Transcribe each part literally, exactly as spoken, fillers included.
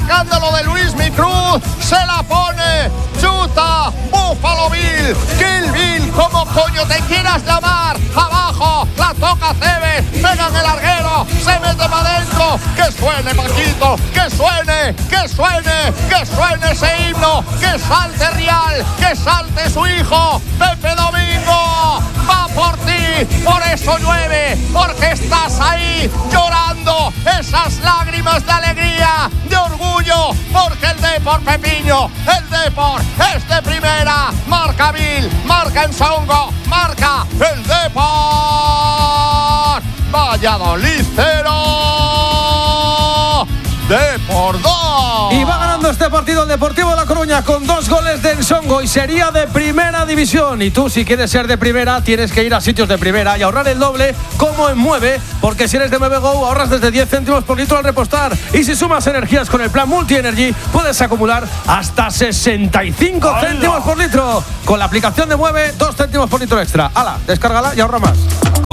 escándalo de Luismi Cruz, se la pone, chuta, Buffalo Bill, Kill Bill, como coño te quieras llamar, abajo, la toca Cebes, pega en el larguero, se mete para adentro, que suene Paquito, que suene, que suene, que suene ese himno, que salte Real, que salte su hijo, Pepe Domingo, va por ti, por eso llueve, porque estás ahí llorando esas lágrimas de alegría, de orgullo, porque el Depor Pepiño, el Depor es de primera, marca Bill, marca Ensongo, marca el Depor, Valladolid cero, Depor dos. Y va ganando este partido el Deportivo de La Coruña con dos goles de Ensongo y sería de primera división. Y tú, si quieres ser de primera, tienes que ir a sitios de primera y ahorrar el doble como en Mueve, porque si eres de Mueve Go ahorras desde diez céntimos por litro al repostar. Y si sumas energías con el plan Multi Energy, puedes acumular hasta sesenta y cinco ¡Hala! Céntimos por litro. Con la aplicación de Mueve, dos céntimos por litro extra. ¡Hala! Descárgala y ahorra más.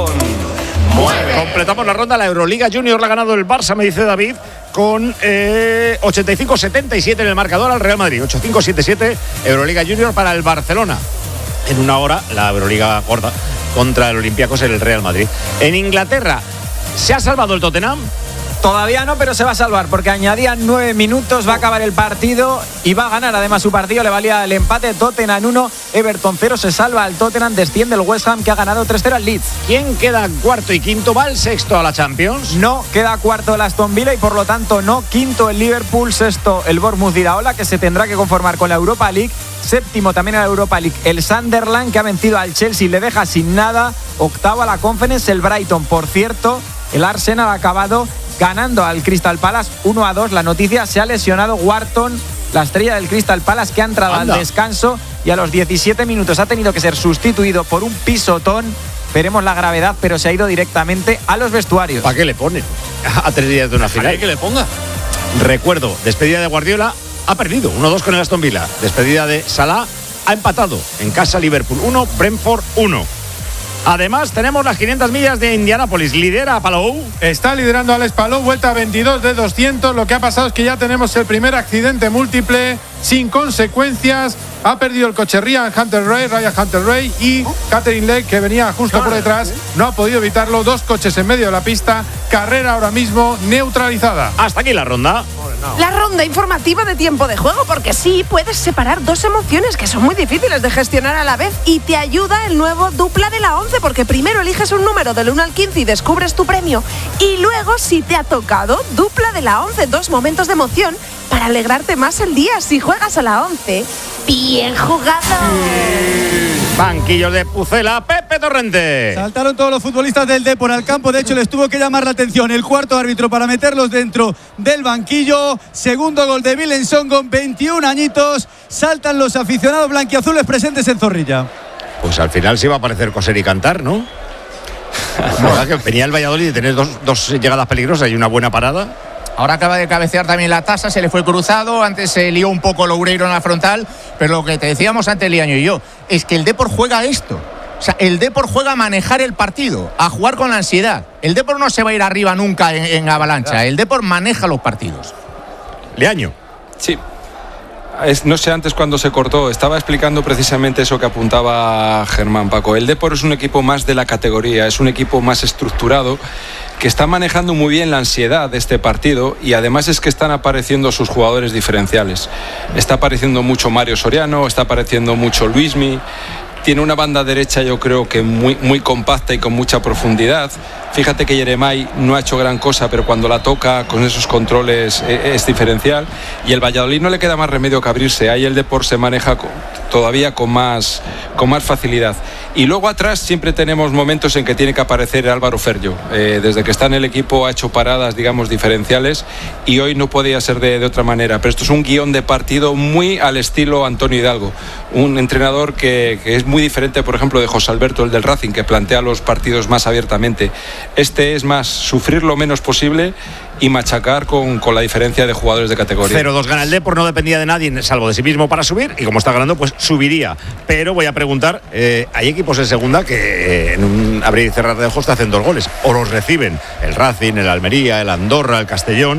Mueve. Completamos la ronda. La Euroliga Junior la ha ganado el Barça, me dice David, con eh, ochenta y cinco setenta y siete en el marcador al Real Madrid. ochenta y cinco setenta y siete Euroliga Junior para el Barcelona. En una hora, la Euroliga corta contra el Olympiacos en el Real Madrid. En Inglaterra, ¿se ha salvado el Tottenham? Todavía no, pero se va a salvar porque añadían nueve minutos, va a acabar el partido y va a ganar. Además, su partido le valía el empate. Tottenham uno, Everton cero. Se salva el Tottenham, desciende el West Ham, que ha ganado tres cero al Leeds. ¿Quién queda cuarto y quinto? ¿Va el sexto a la Champions? No, queda cuarto el Aston Villa y por lo tanto no. Quinto el Liverpool, sexto el Bournemouth de Iraola, que se tendrá que conformar con la Europa League. Séptimo también en la Europa League el Sunderland, que ha vencido al Chelsea y le deja sin nada. Octavo a la Conference el Brighton. Por cierto, el Arsenal ha acabado ganando al Crystal Palace uno a dos. La noticia: se ha lesionado Wharton, la estrella del Crystal Palace, que ha entrado Anda. al descanso y a los diecisiete minutos ha tenido que ser sustituido por un pisotón. Veremos la gravedad, pero se ha ido directamente a los vestuarios. ¿Para qué le ponen? A tres días de una final. ¿Para qué le ponga? Recuerdo, despedida de Guardiola, ha perdido uno dos con el Aston Villa. Despedida de Salah, ha empatado en casa Liverpool uno, Brentford uno. Además, tenemos las quinientas millas de Indianápolis. Lidera Palou. Está liderando Alex Palou, vuelta a veintidós de doscientos. Lo que ha pasado es que ya tenemos el primer accidente múltiple sin consecuencias. Ha perdido el coche Ryan Hunter Ray, Ryan Hunter Ray y Catherine Lake, que venía justo por detrás. No ha podido evitarlo. Dos coches en medio de la pista. Carrera ahora mismo neutralizada. Hasta aquí la ronda. La ronda informativa de tiempo de juego, porque sí, puedes separar dos emociones que son muy difíciles de gestionar a la vez y te ayuda el nuevo Dupla de la once, porque primero eliges un número del uno al quince y descubres tu premio y luego, si te ha tocado, Dupla de la once, dos momentos de emoción para alegrarte más el día. Si juegas a la once, bien jugado. Banquillos de Pucela, Pepe Torrente. Saltaron todos los futbolistas del Depor al campo. De hecho, les tuvo que llamar la atención el cuarto árbitro para meterlos dentro del banquillo. Segundo gol de Bill Ensongo con veintiún añitos. Saltan los aficionados blanquiazules presentes en Zorrilla. Pues al final se iba a parecer coser y cantar, ¿no? ¿Verdad que venía el Valladolid de tener dos, dos llegadas peligrosas y una buena parada? Ahora acaba de cabecear también la tasa, se le fue cruzado, antes se lió un poco Loureiro en la frontal, pero lo que te decíamos antes, Liaño y yo, es que el Depor juega esto. O sea, el Depor juega a manejar el partido, a jugar con la ansiedad. El Depor no se va a ir arriba nunca en, en avalancha, el Depor maneja los partidos. Liaño. Sí. Es, no sé antes cuándo se cortó, estaba explicando precisamente eso que apuntaba Germán, Paco. El Depor es un equipo más de la categoría, es un equipo más estructurado, que está manejando muy bien la ansiedad de este partido y además es que están apareciendo sus jugadores diferenciales. Está apareciendo mucho Mario Soriano, está apareciendo mucho Luismi. Tiene una banda derecha, yo creo que muy, muy compacta y con mucha profundidad. Fíjate que Yeremay no ha hecho gran cosa, pero cuando la toca con esos controles es, es diferencial. Y el Valladolid no le queda más remedio que abrirse. Ahí el Depor se maneja con, todavía con más, con más facilidad. Y luego atrás siempre tenemos momentos en que tiene que aparecer Álvaro Ferllo. Eh, desde que está en el equipo ha hecho paradas, digamos, diferenciales y hoy no podía ser de, de otra manera. Pero esto es un guión de partido muy al estilo Antonio Hidalgo. Un entrenador que, que es muy diferente, por ejemplo, de José Alberto, el del Racing, que plantea los partidos más abiertamente. Este es más sufrir lo menos posible y machacar con, con la diferencia de jugadores de categoría. cero dos gana el Depor, no dependía de nadie salvo de sí mismo para subir y como está ganando pues subiría, pero voy a preguntar, eh, hay equipos en segunda que eh, en un abrir y cerrar de ojos te hacen dos goles o los reciben, el Racing, el Almería, el Andorra, el Castellón.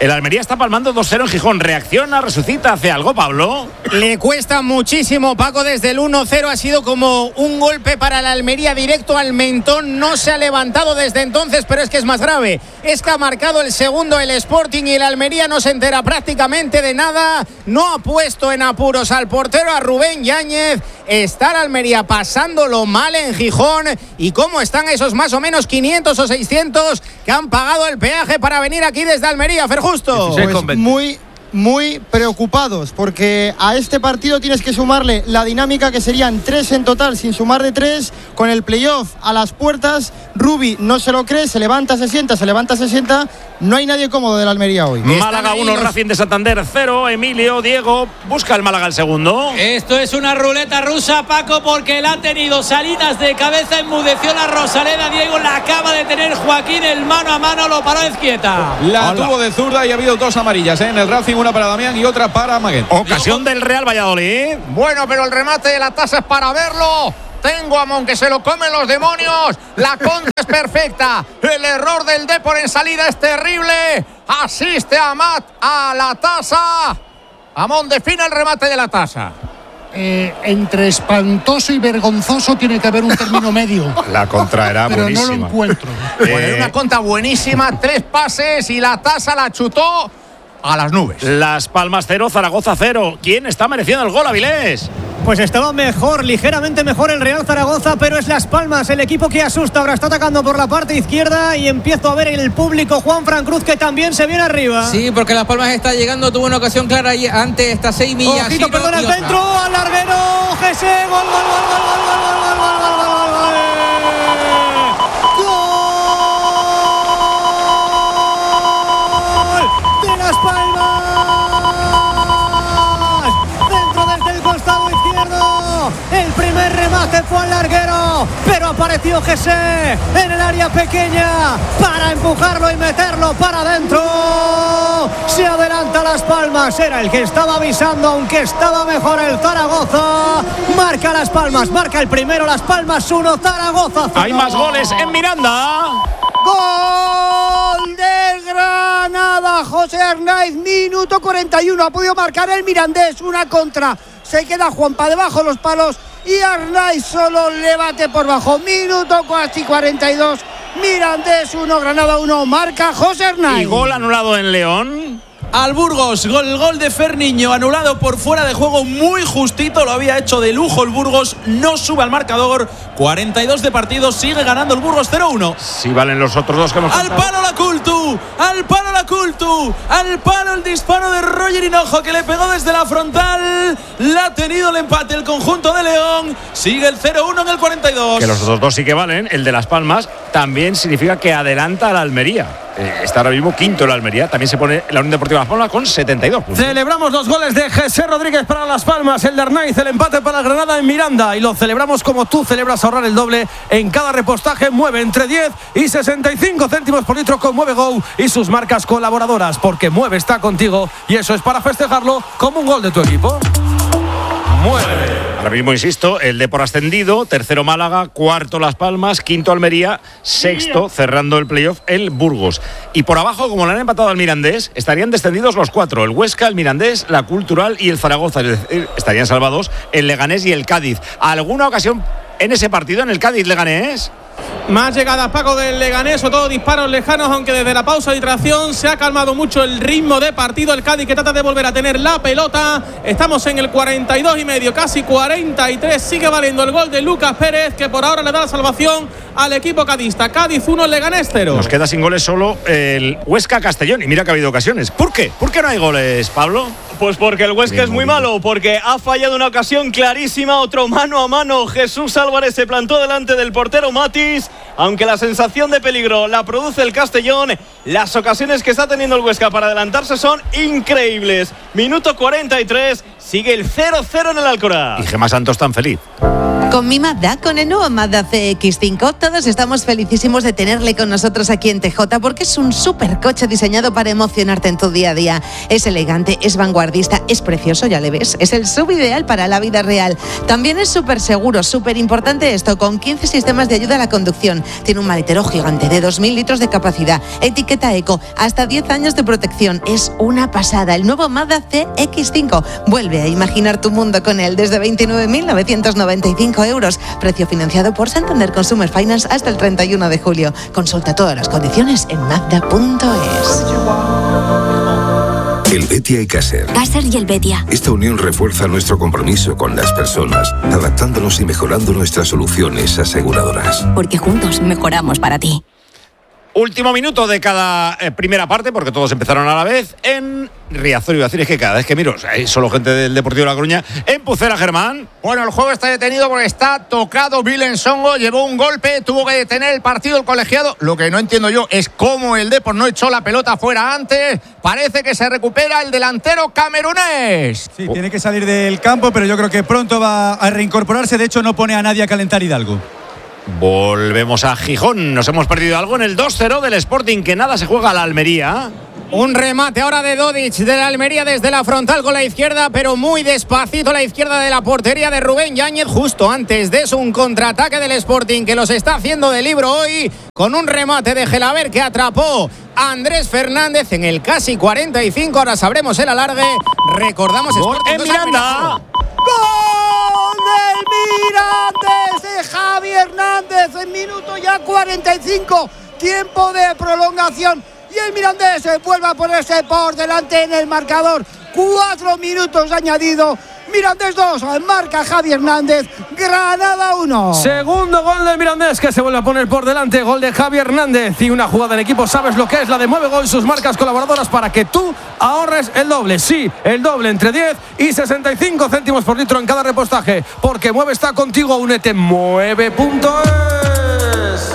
El Almería está palmando dos cero en Gijón. Reacciona, resucita, hace algo, Pablo. Le cuesta muchísimo, Paco. Desde el uno cero ha sido como un golpe para el Almería directo al mentón. No se ha levantado desde entonces, pero es que es más grave. Es que ha marcado el segundo el Sporting y el Almería no se entera prácticamente de nada. No ha puesto en apuros al portero, a Rubén Yáñez. Está el Almería pasándolo mal en Gijón. ¿Y cómo están esos más o menos quinientos o seiscientos que han pagado el peaje para venir aquí desde Almería, Ferjusto? Pues muy, muy preocupados, porque a este partido tienes que sumarle la dinámica, que serían tres en total, sin sumar de tres, con el playoff a las puertas. Rubi no se lo cree, se levanta, se sienta, se levanta, se sienta. No hay nadie cómodo del Almería hoy. Málaga uno, los... Racing de Santander cero. Emilio, Diego, busca el Málaga el segundo. Esto es una ruleta rusa, Paco, porque la ha tenido Salinas de cabeza, enmudeció la Rosaleda. Diego la acaba de tener Joaquín, el mano a mano lo paró Izquieta. La Hola. tuvo de zurda y ha habido dos amarillas, ¿eh? En el Racing, una para Damián y otra para Maguén. Ocasión del Real Valladolid. Bueno, pero el remate de la tasa es para verlo. Tengo a Mon, que se lo comen los demonios. La contra es perfecta. El error del Depor en salida es terrible. Asiste a Amat a la tasa. Amón define el remate de la tasa. Eh, entre espantoso y vergonzoso tiene que haber un término medio. La contra era pero buenísima. No lo encuentro. Eh, bueno, una contra buenísima. Tres pases y la tasa la chutó a las nubes. Las Palmas cero, Zaragoza cero. ¿Quién está mereciendo el gol, Avilés? Pues estaba mejor, ligeramente mejor el Real Zaragoza, pero es Las Palmas el equipo que asusta. Ahora está atacando por la parte izquierda y empiezo a ver el público Juanfran Cruz, que también se viene arriba. Sí, porque Las Palmas está llegando, tuvo una ocasión clara ahí ante esta seis millas. Ojito, perdón, el centro, al larguero, Gese, gol, gol, gol, gol, gol, gol, gol, gol, gol, gol, gol, gol, gol. El primer remate fue al larguero, pero apareció Gese en el área pequeña para empujarlo y meterlo para adentro. Se adelanta Las Palmas, era el que estaba avisando, aunque estaba mejor el Zaragoza. Marca Las Palmas, marca el primero Las Palmas uno, Zaragoza cero. Hay más goles en Miranda. Gol del Granada, José Arnaiz, minuto cuarenta y uno. Ha podido marcar el Mirandés, una contra. Se queda Juanpa debajo de los palos y Arnaiz solo le bate por bajo. Minuto casi cuarenta y dos. Mirandés uno, Granada uno. Marca José Arnaiz. Y gol anulado en León. Al Burgos, gol, gol de Ferniño, anulado por fuera de juego, muy justito, lo había hecho de lujo el Burgos, no sube al marcador, cuarenta y dos de partido, sigue ganando el Burgos cero uno. Sí, valen los otros dos que hemos Al palo la Cultu, al palo la Cultu, al palo el disparo de Roger Hinojo, que le pegó desde la frontal, la ha tenido el empate el conjunto de León, sigue el cero uno en el cuarenta y dos. Que los otros dos sí que valen, el de Las Palmas también significa que adelanta a la Almería. Eh, está ahora mismo quinto la Almería, también se pone la Unión Deportiva Las Palmas con setenta y dos puntos. Celebramos los goles de José Rodríguez para Las Palmas, el de Arnaiz, el empate para Granada en Miranda, y lo celebramos como tú celebras ahorrar el doble en cada repostaje. Mueve entre diez y sesenta y cinco céntimos por litro con Mueve Go y sus marcas colaboradoras, porque Mueve está contigo y eso es para festejarlo como un gol de tu equipo. Mueve. Ahora mismo, insisto, el Depor ascendido, tercero Málaga, cuarto Las Palmas, quinto Almería, sexto, cerrando el playoff, el Burgos. Y por abajo, como le han empatado al Mirandés, estarían descendidos los cuatro, el Huesca, el Mirandés, la Cultural y el Zaragoza. Es decir, estarían salvados el Leganés y el Cádiz. ¿Alguna ocasión en ese partido, en el Cádiz-Leganés? Más llegadas, Paco, del Leganés, o todo disparos lejanos, aunque desde la pausa de tracción se ha calmado mucho el ritmo de partido. El Cádiz, que trata de volver a tener la pelota. Estamos en el cuarenta y dos y medio, casi cuarenta y tres. Sigue valiendo el gol de Lucas Pérez, que por ahora le da la salvación al equipo cadista. Cádiz uno, Leganés cero. Nos queda sin goles solo el Huesca-Castellón. Y mira que ha habido ocasiones. ¿Por qué? ¿Por qué no hay goles, Pablo? Pues porque el Huesca es muy malo, porque ha fallado una ocasión clarísima, otro mano a mano. Jesús Álvarez se plantó delante del portero Matis, aunque la sensación de peligro la produce el Castellón. Las ocasiones que está teniendo el Huesca para adelantarse son increíbles. Minuto cuarenta y tres, sigue el cero cero en el Alcoraz. Y Gemma Santos tan feliz. Con mi Mazda, con el nuevo Mazda C X cinco, todos estamos felicísimos de tenerle con nosotros aquí en T J porque es un supercoche diseñado para emocionarte en tu día a día. Es elegante, es vanguardista, es precioso, ya le ves. Es el sub ideal para la vida real. También es súper seguro, súper importante esto, con quince sistemas de ayuda a la conducción. Tiene un maletero gigante de dos mil litros de capacidad, etiqueta eco, hasta diez años de protección. Es una pasada. El nuevo Mazda C X cinco. Vuelve a imaginar tu mundo con él desde veintinueve mil novecientos noventa y cinco euros. Precio financiado por Santander Consumer Finance hasta el treinta y uno de julio. Consulta todas las condiciones en mazda punto es. El Betia y Caser. Caser y el Betia. Esta unión refuerza nuestro compromiso con las personas, adaptándonos y mejorando nuestras soluciones aseguradoras. Porque juntos mejoramos para ti. Último minuto de cada eh, primera parte, porque todos empezaron a la vez, en Riazor. Iba a decir, es que cada vez que miro, o sea, hay solo gente del Deportivo de La Coruña. En Pucela, Germán. Bueno, el juego está detenido porque está tocado. Bill Ensongo llevó un golpe, tuvo que detener el partido el colegiado. Lo que no entiendo yo es cómo el Depor no echó la pelota fuera antes. Parece que se recupera el delantero camerunés. Sí, tiene que salir del campo, pero yo creo que pronto va a reincorporarse. De hecho, no pone a nadie a calentar Hidalgo. Volvemos a Gijón. Nos hemos perdido algo en el dos cero del Sporting, que nada se juega a la Almería. Un remate ahora de Dodic de la Almería desde la frontal con la izquierda, pero muy despacito a la izquierda de la portería de Rubén Yáñez. Justo antes de eso, un contraataque del Sporting que los está haciendo de libro hoy, con un remate de Gelaber que atrapó a Andrés Fernández en el casi cuarenta y cinco. Ahora sabremos el alargue. Recordamos Sporting en Miranda. ¡Gol del Mirandés de Javi Hernández! En minuto ya cuarenta y cinco, tiempo de prolongación. Y el Mirandés se vuelve a ponerse por delante en el marcador. Cuatro minutos añadido. Mirandés dos, marca Javi Hernández, Granada uno. Segundo gol del Mirandés, que se vuelve a poner por delante. Gol de Javi Hernández y una jugada en equipo. ¿Sabes lo que es? La de Mueve Gol, sus marcas colaboradoras para que tú ahorres el doble. Sí, el doble entre diez y sesenta y cinco céntimos por litro en cada repostaje. Porque Mueve está contigo. Únete en mueve punto es.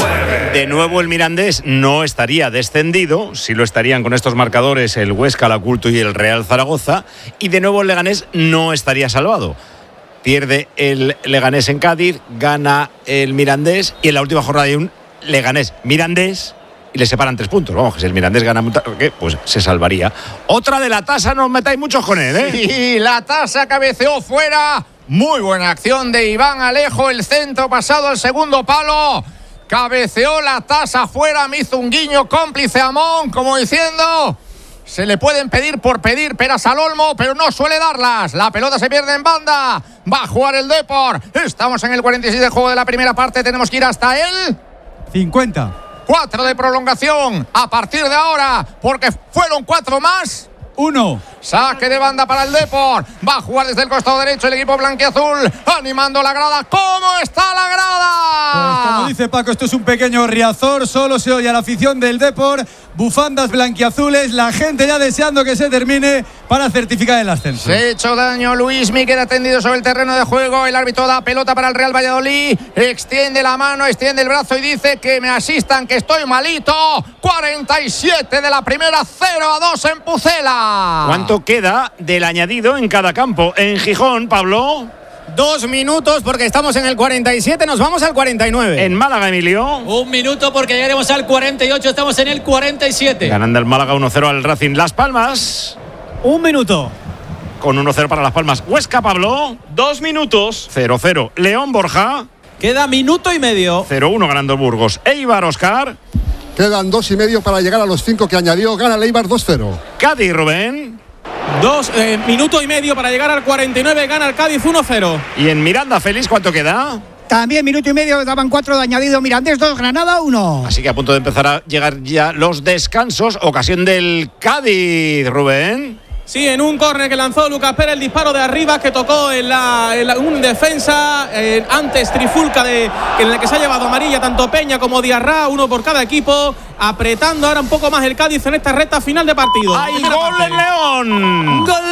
De nuevo el Mirandés no estaría descendido, si lo estarían con estos marcadores el Huesca, la Culto y el Real Zaragoza, y de nuevo el Leganés no estaría salvado. Pierde el Leganés en Cádiz, gana el Mirandés y en la última jornada hay un Leganés-Mirandés y le separan tres puntos. Vamos, que si el Mirandés gana, pues se salvaría. Otra de la Tasa, no os metáis muchos con él, ¿eh? Sí, la Tasa cabeceó fuera. Muy buena acción de Iván Alejo, el centro pasado al segundo palo. Cabeceó la Tasa fuera, me hizo un guiño cómplice a Mon, como diciendo, se le pueden pedir por pedir peras al olmo, pero no suele darlas. La pelota se pierde en banda, va a jugar el Depor. Estamos en el cuarenta y seis de juego de la primera parte, tenemos que ir hasta el cincuenta. Cuatro de prolongación a partir de ahora, porque fueron cuatro más. Uno. Saque de banda para el Depor. Va a jugar desde el costado derecho el equipo blanquiazul, animando la grada. ¿Cómo está la grada? Pues como dice Paco, esto es un pequeño Riazor. Solo se oye a la afición del Depor, bufandas blanquiazules, la gente ya deseando que se termine para certificar el ascenso. Se ha hecho daño Luis Miguel, atendido sobre el terreno de juego. El árbitro da pelota para el Real Valladolid. Extiende la mano, extiende el brazo y dice que me asistan, que estoy malito. cuarenta y siete de la primera, cero a dos en Pucela. ¿Cuánto queda del añadido en cada campo? En Gijón, Pablo. Dos minutos porque estamos en el cuarenta y siete, nos vamos al cuarenta y nueve. En Málaga, Emilio. Un minuto porque llegaremos al cuarenta y ocho, estamos en el cuarenta y siete. Ganando el Málaga uno cero al Racing. Las Palmas. Un minuto. Con uno cero para Las Palmas. Huesca, Pablo. Dos minutos. cero cero. León, Borja. Queda minuto y medio. cero uno ganando Burgos. Eibar, Oscar. Quedan dos y medio para llegar a los cinco que añadió. Gana el Eibar dos cero. Cádiz, Rubén. Dos eh, minuto y medio para llegar al cuarenta y nueve. Gana el Cádiz uno cero. Y en Miranda, Félix, ¿cuánto queda? También minuto y medio, daban cuatro de añadido. Mirandés dos, Granada uno. Así que a punto de empezar a llegar ya los descansos. Ocasión del Cádiz, Rubén. Sí, en un córner que lanzó Lucas Pérez, el disparo de arriba que tocó en, la, en la, un defensa, eh, antes Trifulca, de, en el que se ha llevado amarilla tanto Peña como Diarra, uno por cada equipo, apretando ahora un poco más el Cádiz en esta recta final de partido. ¡Hay gol en León! ¡Gol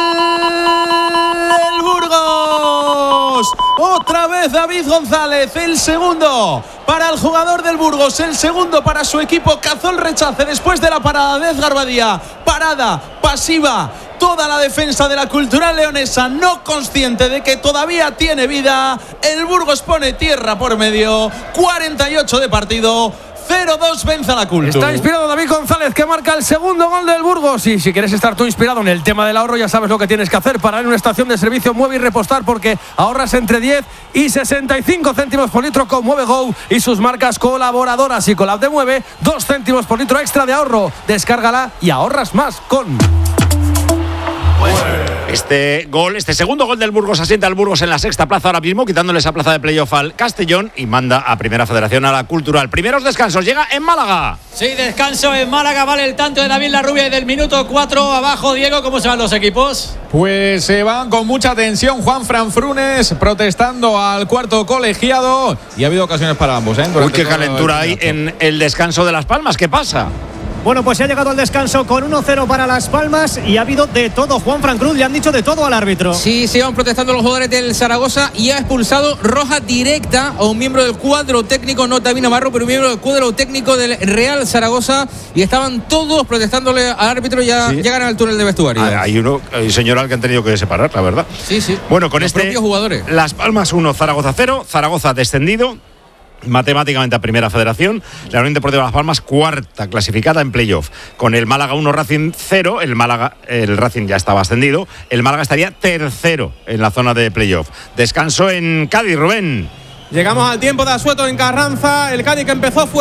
del Burgos! Otra vez David González, el segundo para el jugador del Burgos, el segundo para su equipo. Cazó el rechace después de la parada de Edgar Badía. Parada pasiva toda la defensa de la Cultural Leonesa, no consciente de que todavía tiene vida. El Burgos pone tierra por medio, cuarenta y ocho de partido. cero dos vence a la Cultu. Está inspirado David González, que marca el segundo gol del Burgos. Y si quieres estar tú inspirado en el tema del ahorro, ya sabes lo que tienes que hacer. Parar en una estación de servicio Mueve y repostar, porque ahorras entre diez y sesenta y cinco céntimos por litro con Mueve Go y sus marcas colaboradoras. Y con la app de Mueve, dos céntimos por litro extra de ahorro. Descárgala y ahorras más con... Este gol, este segundo gol del Burgos asienta al Burgos en la sexta plaza ahora mismo, quitándole esa plaza de playoff al Castellón y manda a Primera Federación a la Cultural. Primeros descansos, llega en Málaga. Sí, descanso en Málaga, vale el tanto de David Larrubia y del minuto cuatro abajo. Diego, ¿cómo se van los equipos? Pues se van con mucha tensión. Juan Fran Frunes protestando al cuarto colegiado y ha habido ocasiones para ambos, ¿eh? Uy, qué calentura hay en el descanso de Las Palmas. ¿Qué pasa? Bueno, pues se ha llegado al descanso con uno cero para Las Palmas y ha habido de todo. Juan Fran Cruz, le han dicho de todo al árbitro. Sí, se van protestando los jugadores del Zaragoza y ha expulsado roja directa a un miembro del cuadro técnico, no David Navarro, pero un miembro del cuadro técnico del Real Zaragoza, y estaban todos protestándole al árbitro y ya sí. llegan al túnel de vestuario. Ah, hay uno, hay señor al que han tenido que separar, la verdad. Sí, sí. Bueno, con los este propios jugadores. Las Palmas uno, Zaragoza cero, Zaragoza descendido matemáticamente a Primera Federación. La Unión Deportiva Las Palmas cuarta clasificada en playoff. Con el Málaga uno, Racing cero, el Málaga, el Racing ya estaba ascendido, el Málaga estaría tercero en la zona de playoff. Descanso en Cádiz, Rubén. Llegamos al tiempo de asueto en Carranza. El Cádiz que empezó fue